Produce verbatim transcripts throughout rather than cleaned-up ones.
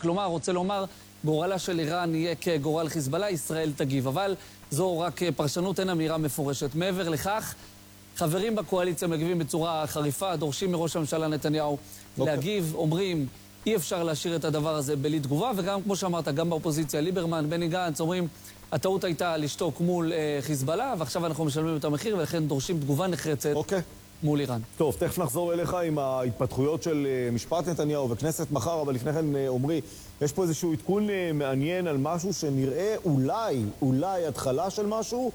כלומר, רוצה לומר, גורלה של איראן יהיה כגורל חיזבאללה, ישראל תגיב. אבל זו רק פרשנות, אין אמירה מפורשת. מעבר לכך, חברים בקואליציה מגיבים בצורה חריפה, דורשים מראש הממשלה נתניהו okay. להגיב, אומרים, אי אפשר להשאיר את הדבר הזה בלי תגובה, וגם, כמו שאמרת, גם באופוזיציה, ליברמן, בני גנץ, אומרים, הטעות הייתה לשתוק מול אה, חיזבאללה, ועכשיו אנחנו משלמים את המחיר, ולכן דורשים תגובה נחרצת okay. מול איראן. טוב, תכף נחזור אליך עם ההתפתחויות של אה, משפט נתניהו וכנסת מחר, אבל לפני כן, אה, אומרי, יש פה איזשהו עדכון אה, מעניין על משהו שנראה אולי, אולי התחלה של משהו,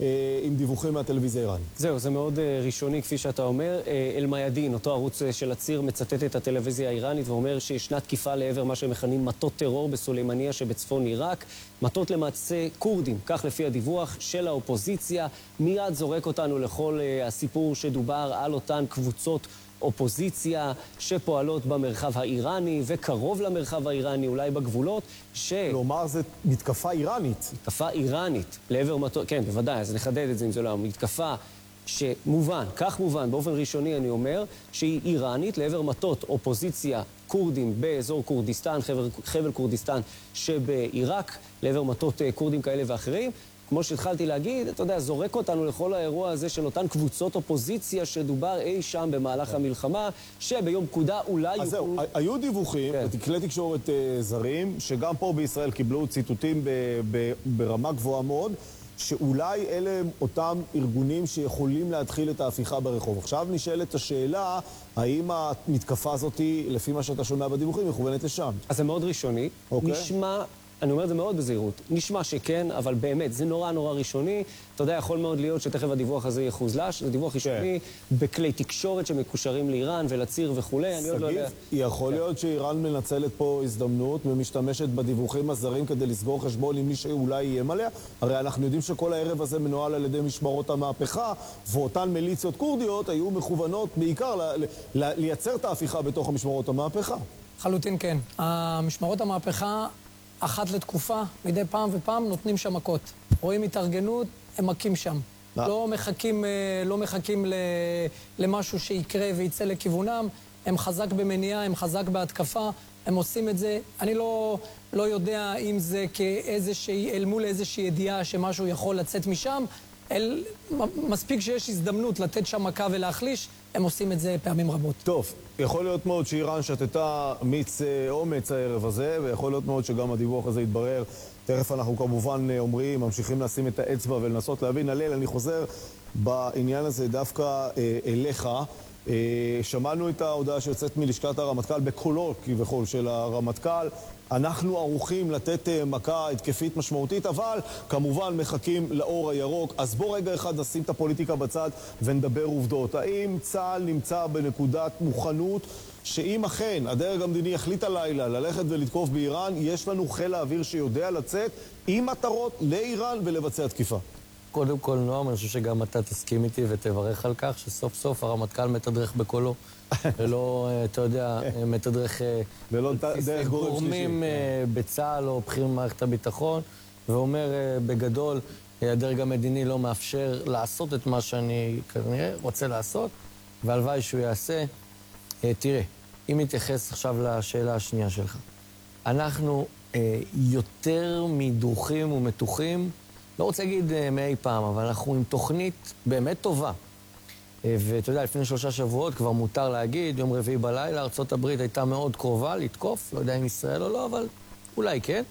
עם דיווחים מהטלוויזיה האיראנית. זהו, זה מאוד ראשוני, כפי שאתה אומר. אל-מיאדין, אותו ערוץ של הציר, מצטט את הטלוויזיה האיראנית ואומר שישנה תקיפה לעבר מה שמכנים מטות טרור בסולימניה שבצפון עיראק. מטות למעשה קורדים, כך לפי הדיווח של האופוזיציה. מיד זורק אותנו לכל הסיפור שדובר על אותן קבוצות אופוזיציה שפועלות במרחב האיראני וקרוב למרחב האיראני, אולי בגבולות, ש... כלומר, זה מתקפה איראנית. מתקפה איראנית, לעבר מטות... כן, בוודאי, אז נחדד את זה אם זה לא... מתקפה שמובן, כך מובן, באופן ראשוני אני אומר, שהיא איראנית לעבר מטות אופוזיציה קורדים באזור קורדיסטן, חבל, חבל קורדיסטן שבעיראק, לעבר מטות קורדים כאלה ואחרים. כמו שהתחלתי להגיד, אתה יודע, זורק אותנו לכל האירוע הזה של אותן קבוצות אופוזיציה שדובר אי שם במהלך המלחמה, שביום פקודה אולי... אז זהו, היו דיווחים, בכלי תקשורת זרים, שגם פה בישראל קיבלו ציטוטים ברמה גבוהה מאוד, שאולי אלה הם אותם ארגונים שיכולים להתחיל את ההפיכה ברחוב. עכשיו נשאלת השאלה, האם המתקפה הזאת, לפי מה שאתה שומע בדיווחים, מכוונת לשם? אז זה מאוד ראשוני. נשמע... אני אומר את זה מאוד בזהירות. נשמע שכן, אבל באמת, זה נורא נורא ראשוני. אתה יודע, יכול מאוד להיות שתכף הדיווח הזה יחוזלש. זה דיווח ראשוני בכלי תקשורת שמקושרים לאיראן ולציר וכולי. אני עוד לא יודע... יכול להיות שאיראן מנצלת פה הזדמנות ומשתמשת בדיווחים הזרים כדי לסגור חשבון עם מי שאולי יהיה מלא. הרי אנחנו יודעים שכל הערב הזה מנוהל על ידי משמרות המהפכה, ואותן מיליציות קורדיות היו מכוונות בעיקר לייצר את ההפיכה בתוך המשמרות המהפכה. חלוטין כן. המשמרות המהפכה אחת לתקופה, מדי פעם ופעם נותנים שם מכות. רואים התארגנות, הם מכים שם. לא מחכים, לא מחכים למשהו שיקרה ויצא לכיוונם. הם חזק במניעה, הם חזק בהתקפה, הם עושים את זה. אני לא, לא יודע אם זה כאיזושהי, אל מול איזושהי ידיעה שמשהו יכול לצאת משם, אל, מספיק שיש הזדמנות לתת שם מכה ולהחליש, הם עושים את זה פעמים רבות. טוב, יכול להיות מאוד שאיראן שתתה מיץ אומץ הערב הזה, ויכול להיות מאוד שגם הדיווח הזה יתברר. תכף אנחנו כמובן אומרים, ממשיכים לשים את האצבע ולנסות להבין. הלל, אני חוזר בעניין הזה דווקא אליך. שמענו את ההודעה שיוצאת מלשכת הרמטכ"ל בקולו כביכול של הרמטכ"ל. אנחנו ערוכים לתת מכה התקפית משמעותית, אבל כמובן מחכים לאור הירוק. אז בוא רגע אחד נשים את הפוליטיקה בצד ונדבר עובדות. האם צה"ל נמצא בנקודת מוכנות שאם אכן הדרג המדיני החליט הלילה ללכת ולתקוף באיראן, יש לנו חיל האוויר שיודע לצאת עם מטרות לאיראן ולבצע תקיפה? קודם כל, נועם, אני חושב שגם אתה תסכים איתי ותברך על כך שסוף סוף הרמטכ"ל מתדרך בקולו, ולא, אתה יודע, מתדרך גורמים בצה"ל או בכירים במערכת הביטחון, ואומר בגדול, הדרג המדיני לא מאפשר לעשות את מה שאני כנראה רוצה לעשות, והלוואי שהוא יעשה. תראה, אם נתייחס עכשיו לשאלה השנייה שלך, אנחנו יותר מדרוכים ומתוחים, לא רוצה להגיד מאי פעם, אבל אנחנו עם תוכנית באמת טובה. ואתה יודע, לפני שלושה שבועות כבר מותר להגיד, יום רביעי בלילה, ארצות הברית הייתה מאוד קרובה לתקוף, לא יודע אם ישראל או לא, אבל אולי כן,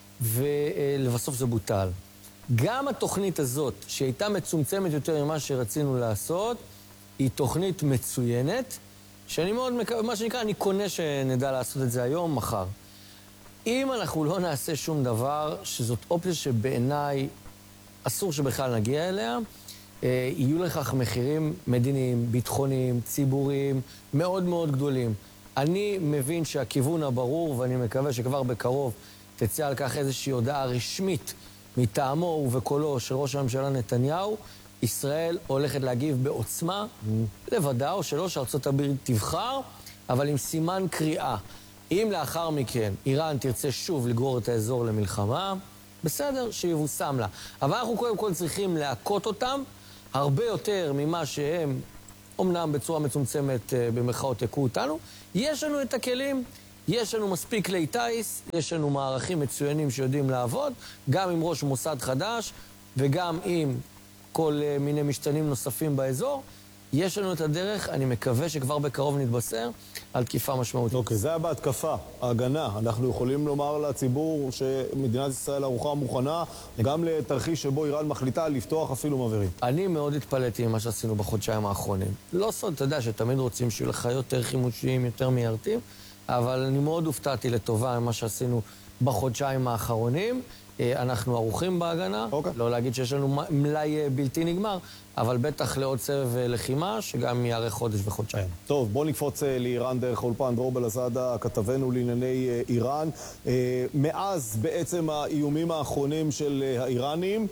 ולבסוף זה בוטל. גם התוכנית הזאת, שהייתה מצומצמת יותר ממה שרצינו לעשות, היא תוכנית מצוינת, שאני מאוד מקווה, מה שנקרא, אני קונה שנדע לעשות את זה היום, מחר. אם אנחנו לא נעשה שום דבר, שזאת אופציה שבעיניי אסור שבכלל נגיע אליה, יהיו לכך מחירים מדיניים, ביטחוניים, ציבוריים, מאוד מאוד גדולים. אני מבין שהכיוון הברור, ואני מקווה שכבר בקרוב תצא על כך איזושהי הודעה רשמית מטעמו ובקולו של ראש הממשלה נתניהו, ישראל הולכת להגיב בעוצמה, לבדה או שלא, שארצות הברית תבחר, אבל עם סימן קריאה. אם לאחר מכן איראן תרצה שוב לגרור את האזור למלחמה, בסדר, שיבוסם לה. אבל אנחנו קודם כל צריכים להכות אותם הרבה יותר ממה שהם, אומנם בצורה מצומצמת במרכאות הכו אותנו. יש לנו את הכלים, יש לנו מספיק כלי טייס, יש לנו מערכים מצוינים שיודעים לעבוד, גם עם ראש מוסד חדש וגם עם כל מיני משתנים נוספים באזור. יש לנו את הדרך, אני מקווה שכבר בקרוב נתבשר על תקיפה משמעותית. אוקיי, זה היה בהתקפה, ההגנה. אנחנו יכולים לומר לציבור שמדינת ישראל ערוכה מוכנה גם לתרחיש שבו איראן מחליטה לפתוח אפילו מבערים. אני מאוד התפלאתי ממה שעשינו בחודשיים האחרונים. לא סוד, אתה יודע שתמיד רוצים שיהיו לך יותר חימושים, יותר מיירטים, אבל אני מאוד הופתעתי לטובה ממה שעשינו בחודשיים האחרונים. אנחנו ערוכים בהגנה, okay. לא להגיד שיש לנו מלאי בלתי נגמר, אבל בטח לעוד סבב לחימה, שגם יארך חודש וחודשיים. טוב, בוא נקפוץ לאיראן דרך אולפן. דרור בלזאדה, כתבנו לענייני איראן. מאז בעצם האיומים האחרונים של האיראנים,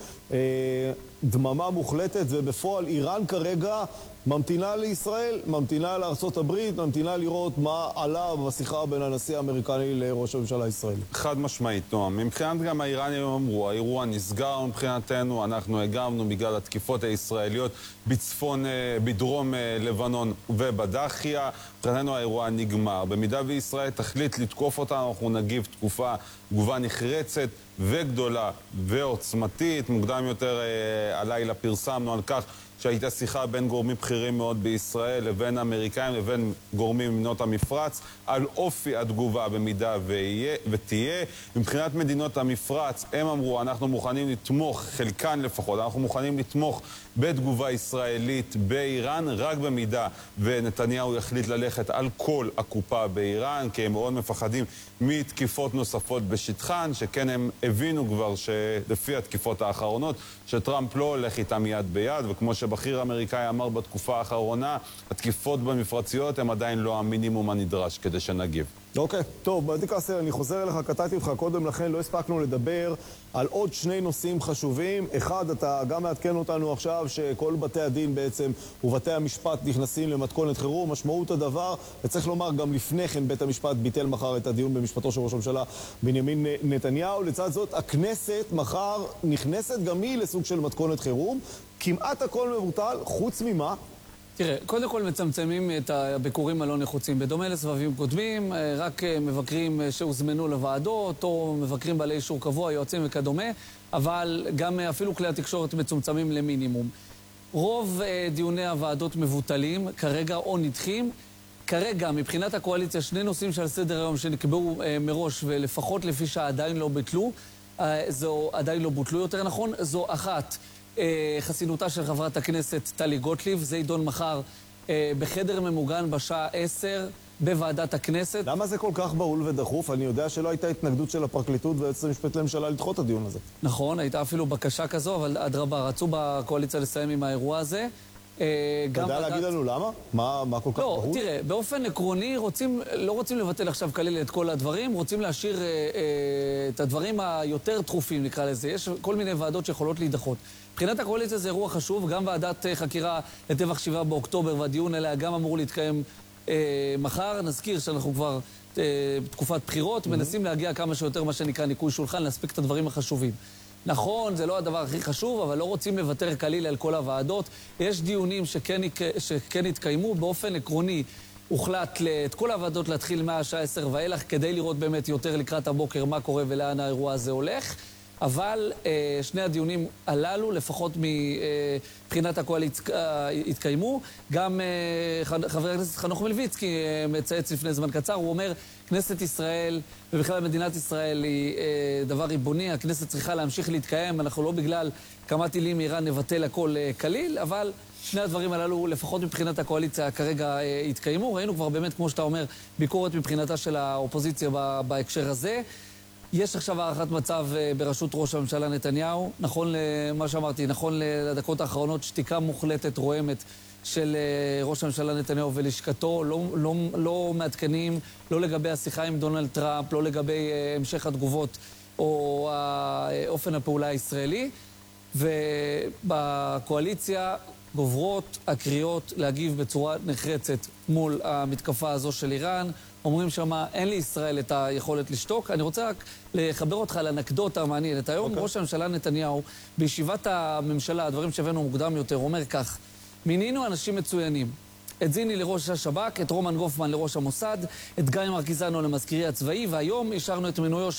דממה מוחלטת, ובפועל איראן כרגע ממתינה לישראל, ממתינה לארצות הברית, ממתינה לראות מה עלה בשיחה בין הנשיא האמריקני לראש הממשלה הישראלי. חד משמעית, נועם. מבחינת גם האיראנים אמרו, האירוע נסגר מבחינתנו, אנחנו הגמנו בגלל התקיפות הישראליות בצפון, בדרום לבנון ובדחיה. מבחינתנו האירוע נגמר. במידה וישראל תחליט לתקוף אותנו, אנחנו נגיב תקופה, תגובה נחרצת וגדולה ועוצמתית. מוקדם יותר הלילה פרסמנו על כך שהייתה שיחה בין גורמים בכירים מאוד בישראל לבין האמריקאים לבין גורמים ממדינות המפרץ על אופי התגובה במידה ויה, ותהיה. מבחינת מדינות המפרץ הם אמרו, אנחנו מוכנים לתמוך, חלקן לפחות, אנחנו מוכנים לתמוך בתגובה ישראלית באיראן רק במידה ונתניהו יחליט ללכת על כל הקופה באיראן, כי הם מאוד מפחדים מתקיפות נוספות בשטחן, שכן הם הבינו כבר שלפי התקיפות האחרונות שטראמפ לא הולך איתם יד ביד, וכמו שבכיר אמריקאי אמר בתקופה האחרונה, התקיפות במפרציות הם עדיין לא המינימום הנדרש כדי שנגיב. אוקיי, טוב, בדי קסר, אני חוזר אליך, קטעתי אותך קודם לכן, לא הספקנו לדבר על עוד שני נושאים חשובים. אחד, אתה גם מעדכן אותנו עכשיו שכל בתי הדין בעצם ובתי המשפט נכנסים למתכונת חירום. משמעות הדבר, וצריך לומר גם לפני כן בית המשפט ביטל מחר את הדיון במשפטו של ראש הממשלה בנימין נתניהו. לצד זאת, הכנסת מחר נכנסת גם היא לסוג של מתכונת חירום. כמעט הכל מבוטל, חוץ ממה? תראה, קודם כל מצמצמים את הביקורים הלא נחוצים. בדומה לסבבים קודמים, רק מבקרים שהוזמנו לוועדות, או מבקרים בעלי אישור קבוע, יועצים וכדומה, אבל גם אפילו כלי התקשורת מצומצמים למינימום. רוב דיוני הוועדות מבוטלים, כרגע או נדחים. כרגע, מבחינת הקואליציה, שני נושאים שעל סדר היום שנקבעו מראש, ולפחות לפי שעדיין לא בוטלו, זו עדיין לא בוטלו יותר נכון, זו אחת. חסינותה של חברת הכנסת טלי גוטליב, זה יידון מחר בחדר ממוגן בשעה עשר בוועדת הכנסת. למה זה כל כך בהול ודחוף? אני יודע שלא הייתה התנגדות של הפרקליטות והיועצת המשפטית לממשלה לדחות את הדיון הזה. נכון, הייתה אפילו בקשה כזו, אבל אדרבה, רצו בקואליציה לסיים עם האירוע הזה. אתה יודע להגיד לנו למה? מה, מה כל כך בהול? לא, תראה, באופן עקרוני רוצים, לא רוצים לבטל עכשיו כליל את כל הדברים, רוצים להשאיר אה, אה, את הדברים היותר דחופים, נקרא לזה. יש כל מיני ועדות שיכולות להידחות. מבחינת הקואליציה זה אירוע חשוב, גם ועדת חקירה לטבח שבעה באוקטובר, והדיון עליה גם אמור להתקיים אה, מחר. נזכיר שאנחנו כבר אה, בתקופת בחירות, mm-hmm. מנסים להגיע כמה שיותר מה שנקרא ניקוי שולחן, להספיק את הדברים החשובים. נכון, זה לא הדבר הכי חשוב, אבל לא רוצים לוותר כליל על כל הוועדות. יש דיונים שכן, שכן התקיימו. באופן עקרוני הוחלט את כל הוועדות להתחיל מהשעה עשר ואילך, כדי לראות באמת יותר לקראת הבוקר מה קורה ולאן האירוע הזה הולך. אבל אה, שני הדיונים הללו, לפחות מבחינת הקואליציה, התקיימו. גם אה, חבר הכנסת חנוך מלביצקי אה, מצייץ לפני זמן קצר, הוא אומר, כנסת ישראל ובכלל מדינת ישראל היא אה, דבר ריבוני, הכנסת צריכה להמשיך להתקיים, אנחנו לא בגלל כמה טילים מאיראן נבטל הכל אה, כליל, אבל שני הדברים הללו, לפחות מבחינת הקואליציה, כרגע אה, התקיימו. ראינו כבר באמת, כמו שאתה אומר, ביקורת מבחינתה של האופוזיציה בהקשר הזה. יש עכשיו הערכת מצב בראשות ראש הממשלה נתניהו. נכון למה שאמרתי, נכון לדקות האחרונות, שתיקה מוחלטת רועמת של ראש הממשלה נתניהו ולשכתו. לא, לא, לא מעדכנים, לא לגבי השיחה עם דונלד טראמפ, לא לגבי המשך התגובות או אופן הפעולה הישראלי. ובקואליציה גוברות הקריאות להגיב בצורה נחרצת מול המתקפה הזו של איראן. אומרים שמה, אין לישראל את היכולת לשתוק. אני רוצה רק לחבר אותך לאנקדוטה מעניינת. היום okay. ראש הממשלה נתניהו, בישיבת הממשלה, הדברים שהבאנו מוקדם יותר, אומר כך, מינינו אנשים מצוינים, את זיני לראש השב"כ, את רומן גופמן לראש המוסד, את גיא מרקיזנו למזכירי הצבאי, והיום אישרנו את מינויו